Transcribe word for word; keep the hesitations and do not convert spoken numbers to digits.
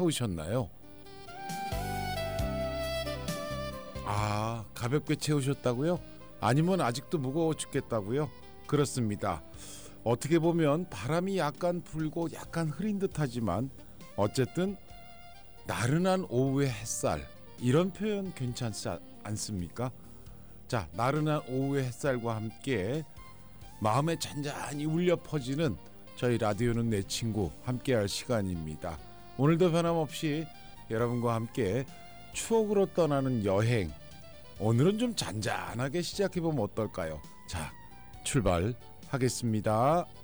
채우셨나요? 아, 가볍게 채우셨다고요? 아니면 아직도 무거워 죽겠다고요? 그렇습니다. 어떻게 보면 바람이 약간 불고 약간 흐린 듯하지만 어쨌든 나른한 오후의 햇살, 이런 표현 괜찮지 않습니까? 자, 나른한 오후의 햇살과 함께 마음에 잔잔히 울려 퍼지는 저희 라디오는 내 친구 함께할 시간입니다. 오늘도 변함없이 여러분과 함께 추억으로 떠나는 여행, 오늘은 좀 잔잔하게 시작해보면 어떨까요? 자, 출발하겠습니다.